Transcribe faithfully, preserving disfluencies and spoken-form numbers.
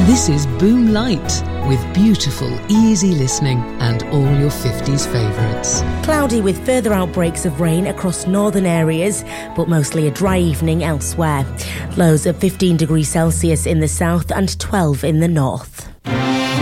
This is Boom Light, with beautiful, easy listening and all your fifties favourites. Cloudy with further outbreaks of rain across northern areas, but mostly a dry evening elsewhere. Lows of fifteen degrees Celsius in the south and twelve in the north.